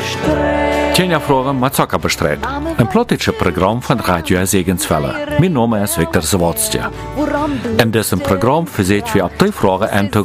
Tjena Fragen mit Zucker bestreut. Ein politisches Programm von Radio Segenswelle. Mein Name ist Viktor Zawadzki. In diesem Programm versuchen wir auf die Fragen